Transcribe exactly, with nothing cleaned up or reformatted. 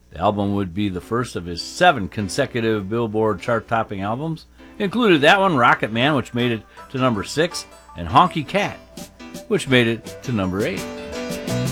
The album would be the first of his seven consecutive Billboard chart-topping albums. It included that one, Rocket Man, which made it to number six, and Honky Cat, which made it to number eight.